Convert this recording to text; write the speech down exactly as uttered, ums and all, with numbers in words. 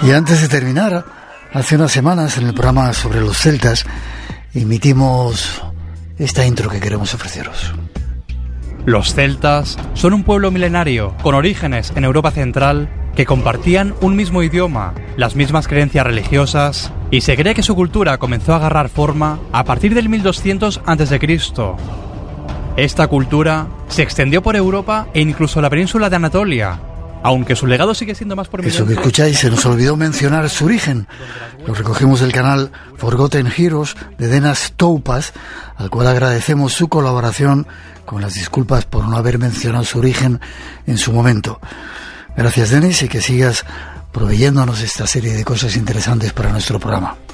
Y antes de terminar, hace unas semanas en el programa sobre los celtas, emitimos esta intro que queremos ofreceros. Los celtas son un pueblo milenario con orígenes en Europa Central que compartían un mismo idioma, las mismas creencias religiosas, y se cree que su cultura comenzó a agarrar forma a partir del mil doscientos antes de Cristo. Esta cultura se extendió por Europa e incluso la península de Anatolia, aunque su legado sigue siendo más prominente. Eso que escucháis, se nos olvidó mencionar su origen. Lo recogimos del canal Forgotten Heroes de Denas Toupas, al cual agradecemos su colaboración, con las disculpas por no haber mencionado su origen en su momento. Gracias, Denis, y que sigas proveyéndonos esta serie de cosas interesantes para nuestro programa.